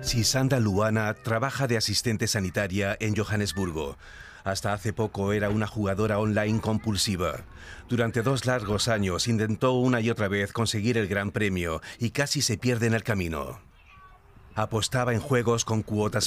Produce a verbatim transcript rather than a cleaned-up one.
Sisanda Luana trabaja de asistente sanitaria en Johannesburgo. Hasta hace poco era una jugadora online compulsiva. Durante dos largos años intentó una y otra vez conseguir el gran premio y casi se pierde en el camino. Apostaba en juegos con cuotas